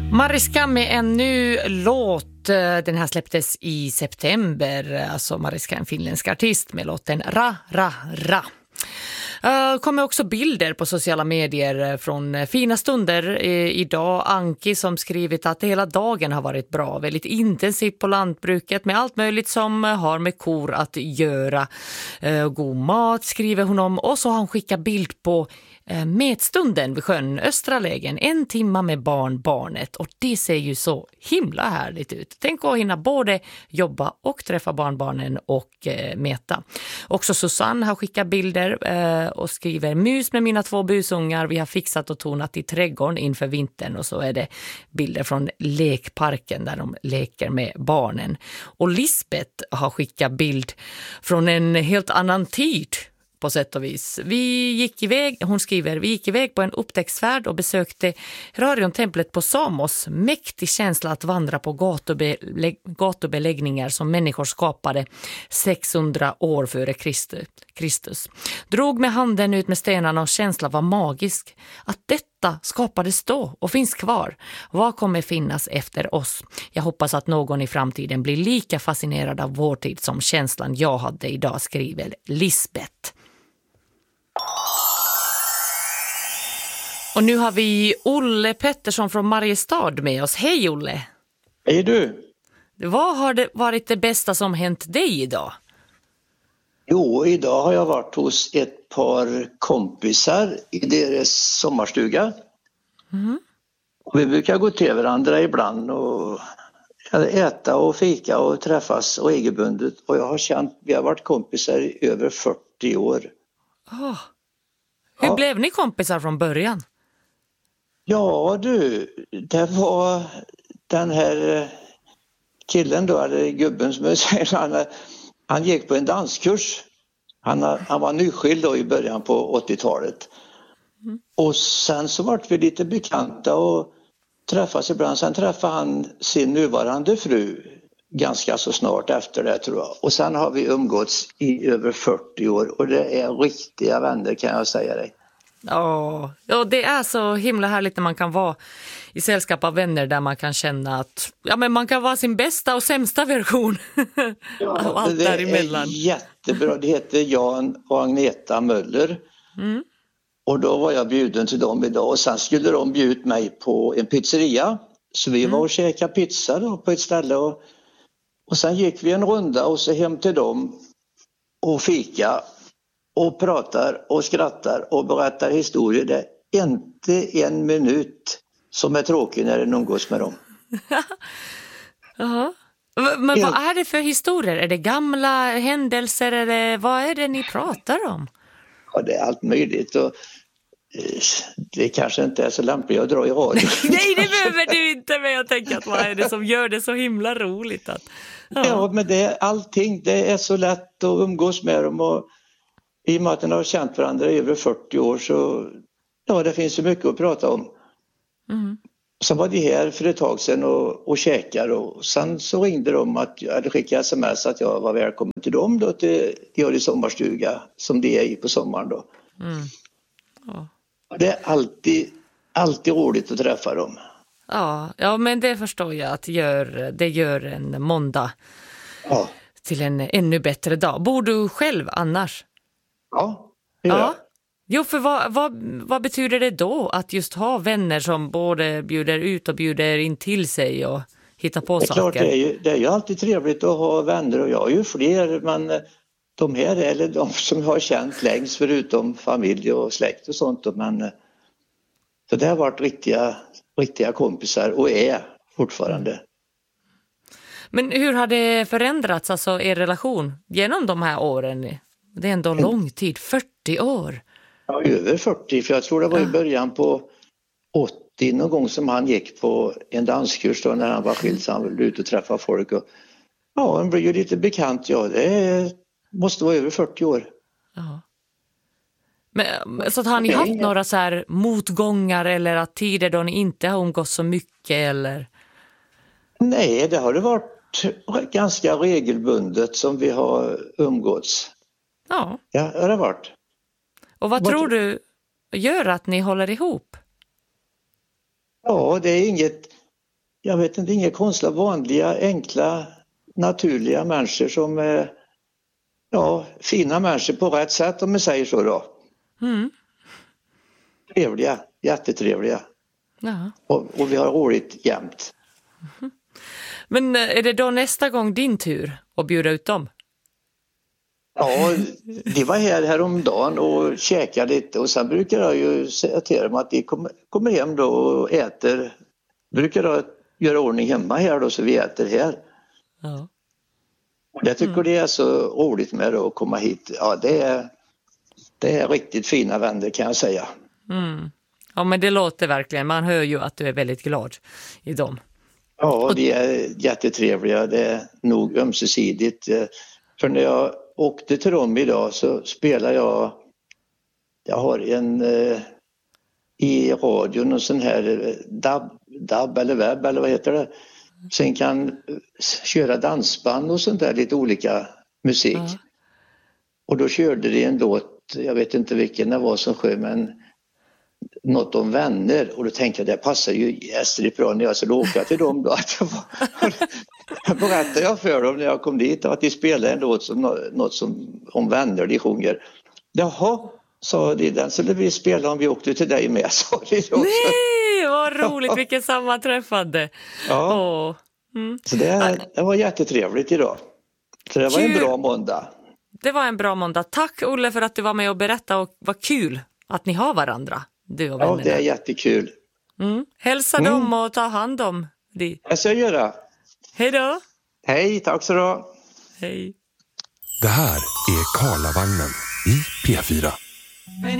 Mariska med en ny låt. Den här släpptes i september. Alltså Mariska är en finländsk artist med låten Ra, Ra, Ra. Kommer också bilder på sociala medier från fina stunder idag. Anki som skrivit att hela dagen har varit bra. Väldigt intensivt på lantbruket med allt möjligt som har med kor att göra. God mat skriver hon om. Och så har hon skickat bild på metstunden vid sjön Östra lägen. 1 timme med barnet. Och det ser ju så himla härligt ut. Tänk att hinna både jobba och träffa barnbarnen och meta. Också Susanne har skickat bilder och skriver mys med mina 2 busungar. Vi har fixat och tonat i trädgården inför vintern. Och så är det bilder från lekparken där de leker med barnen. Och Lisbeth har skickat bild från en helt annan tid på sätt och vis. Hon skriver, vi gick iväg på en upptäcktsfärd och besökte Rarion-templet på Samos. Mäktig känsla att vandra på gatubeläggningar som människor skapade 600 år före Kristus. Drog med handen ut med stenarna och känslan var magisk. Att detta skapades då och finns kvar. Vad kommer finnas efter oss? Jag hoppas att någon i framtiden blir lika fascinerad av vår tid som känslan jag hade idag, skriver Lisbeth. Och nu har vi Olle Pettersson från Mariestad med oss. Hej Olle! Hej du! Vad har det varit det bästa som hänt dig idag? Jo, idag har jag varit hos ett par kompisar i deras sommarstuga. Mm. Och vi brukar gå till varandra ibland och äta och fika och träffas och regelbundet. Och jag har känt, vi har varit kompisar i över 40 år. Hur blev ni kompisar från början? Ja du, det var den här killen då, eller gubben som jag säger, han gick på en danskurs. Han var nyskild då i början på 80-talet. Mm. Och sen så vart vi lite bekanta och träffas ibland. Sen träffade han sin nuvarande fru ganska så snart efter det, tror jag. Och sen har vi umgåtts i över 40 år och det är riktiga vänner, kan jag säga dig. Ja, det är så himla härligt när man kan vara i sällskap av vänner där man kan känna att men man kan vara sin bästa och sämsta version. Ja, allt det däremellan. är jättebra. Det heter Jan och Agneta Möller. Mm. Och då var jag bjuden till dem idag och sen skulle de bjuda mig på en pizzeria. Så vi var och käkade pizza då på ett ställe och sen gick vi en runda och så hem till dem och fika och pratar och skrattar och berättar historier. Det är inte en minut som är tråkig när den umgås med dem. Jaha. Men vad är det för historier? Är det gamla händelser eller vad är det ni pratar om? Ja, det är allt möjligt och det kanske inte är så lämpligt att dra i radio. Nej, det behöver du inte, men jag tänker att vad är det som gör det så himla roligt? Ja, men det är allting. Det är så lätt att umgås med dem och i och med att de har känt varandra i över 40 år så det finns ju mycket att prata om. Mm. Sen var de här för ett tag sedan och käkar och sen så ringde de att jag hade skickat sms att jag var välkommen till dem då till Göris sommarstuga som de är i på sommaren då. Mm. Ja. Det är alltid roligt att träffa dem. Ja, men det förstår jag att det gör en måndag till en ännu bättre dag. Bor du själv annars? Ja, det gör jag. Jo, för vad betyder det då att just ha vänner som både bjuder ut och bjuder in till sig och hittar på saker? Klart, det är ju alltid trevligt att ha vänner och jag har ju fler, men de här är de som jag har känt längst förutom familj och släkt och sånt. Men så det har varit riktiga kompisar och är fortfarande. Men hur har det förändrats, alltså er relation genom de här åren? Det är ändå lång tid, 40 år. Ja, över 40, för jag tror det var i början på 80 någon gång som han gick på en danskurs då när han var skild, så han ville ut och träffa folk. Och, han blev ju lite bekant, det måste vara över 40 år. Ja. Men, så har ni haft några så här motgångar eller att tider då ni inte har umgått så mycket eller? Nej, det har det varit ganska regelbundet som vi har umgåtts. Ja, det har det varit. Och vad tror du gör att ni håller ihop? Ja, det är inget jag vet inte, inga konstiga, vanliga, enkla, naturliga människor som är fina människor på rätt sätt, om man säger så då. Mm. Trevliga, jättetrevliga. Ja. Och vi har roligt jämt. Men är det då nästa gång din tur att bjuda ut dem? Ja, de var häromdagen och käkade lite och sen brukar jag ju säga till dem att de kommer hem då och äter. Brukar jag göra ordning hemma här då så vi äter här. Ja. Och jag tycker det är så roligt med att komma hit. Ja, det är riktigt fina vänner kan jag säga. Mm. Ja, men det låter verkligen. Man hör ju att du är väldigt glad i dem. Ja, de är jättetrevliga. Det är nog ömsesidigt. För när jag åkte till dem idag så spelar jag har en i radion och sån här DAB eller webb eller vad heter det. Sen kan köra dansband och sånt där, lite olika musik. Ja. Och då körde de en låt, jag vet inte vilken det var som sjöng, men något om vänner. Och då tänkte jag, det passar ju jästligt bra när jag skulle åka till dem då. Jag berättade jag för dem när jag kom dit att de spelade en låt om vänner de sjunger. Jaha, sa de, den skulle vi spela om vi åkte till dig med, sa de också. Nej, vad roligt, vilket sammanträffande. Ja. Så det var jättetrevligt idag. Så det var en bra måndag. Det var en bra måndag. Tack Olle för att du var med och berättade, och vad kul att ni har varandra, du och vännerna. Ja, det är jättekul. Hälsa dem och ta hand om dig. Det ska jag göra. Hej då. Hej, tack så då. Hej. Det här är Karlavagnen i P4.